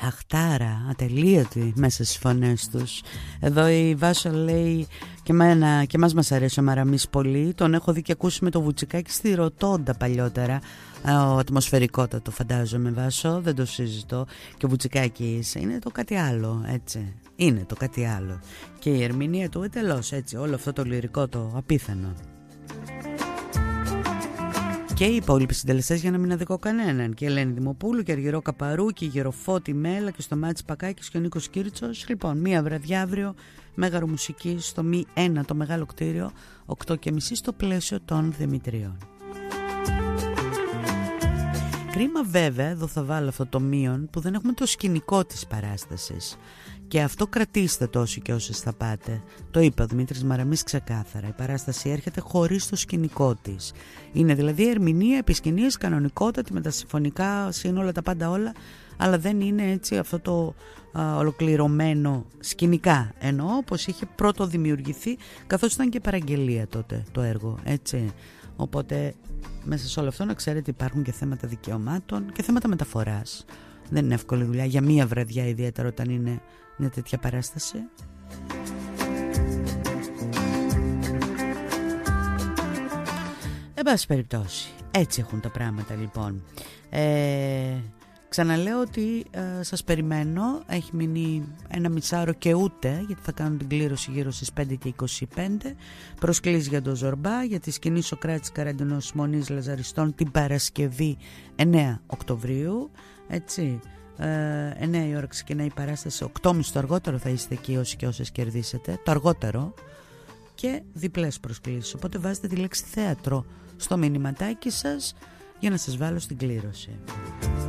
αχτάρα, ατελείωτη μέσα στις φωνές τους. Εδώ η Βάσο λέει και εμάς μας αρέσει ο Μαραμής πολύ. Τον έχω δει και ακούσει με το Βουτσικάκι στη Ροτόντα παλιότερα. Ο ατμοσφαιρικότατο φαντάζομαι, Βάσο, δεν το συζητώ. Και ο Βουτσικάκης είναι το κάτι άλλο, έτσι. Είναι το κάτι άλλο. Και η ερμηνεία του εντελώς έτσι, όλο αυτό το λυρικό το απίθανο. Και οι υπόλοιποι συντελεστές, για να μην αδικώ κανέναν, και η Ελένη Δημοπούλου και Αργυρό Καπαρού και η Γεροφώτη Μέλα και στο Μάτς Πακάκης και ο Νίκος Κίρτσος. Λοιπόν, μία βραδιά αύριο, Μέγαρο Μουσική στο Μη 1, το μεγάλο κτίριο, 8:30 στο πλαίσιο των Δημητρίων. Κρίμα βέβαια, εδώ θα βάλω αυτό το μείον, που δεν έχουμε το σκηνικό της παράστασης. Και αυτό κρατήστε το όσοι και όσες θα πάτε. Το είπε ο Δημήτρης Μαραμής ξεκάθαρα. Η παράσταση έρχεται χωρίς το σκηνικό της. Είναι δηλαδή ερμηνεία επισκηνής, κανονικότατη, με τα συμφωνικά σύνολα, τα πάντα όλα. Αλλά δεν είναι έτσι αυτό το ολοκληρωμένο σκηνικά. Εννοώ όπως είχε πρώτο δημιουργηθεί, καθώς ήταν και παραγγελία τότε το έργο, έτσι. Οπότε μέσα σε όλο αυτό να ξέρετε υπάρχουν και θέματα δικαιωμάτων και θέματα μεταφοράς. Δεν είναι εύκολη δουλειά για μία βραδιά, ιδιαίτερα όταν είναι μια τέτοια παράσταση. Εν πάση περιπτώσει, έτσι έχουν τα πράγματα λοιπόν. Ξαναλέω ότι σας περιμένω. Έχει μείνει ένα μισάωρο και ούτε, γιατί θα κάνουν την κλήρωση γύρω στις 5:25. Προσκλήσεις για τον Ζορμπά, για τη σκηνή Σοκράτης Καραντινός Μονής Λαζαριστών την Παρασκευή 9 Οκτωβρίου. Έτσι, 9 η ώρα ξεκινάει η παράσταση, 8:30 το αργότερο θα είστε εκεί όσοι και όσες κερδίσετε, το αργότερο, και διπλές προσκλήσεις. Οπότε βάζετε τη λέξη θέατρο στο μηνυματάκι σας για να σας βάλω στην κλήρωση.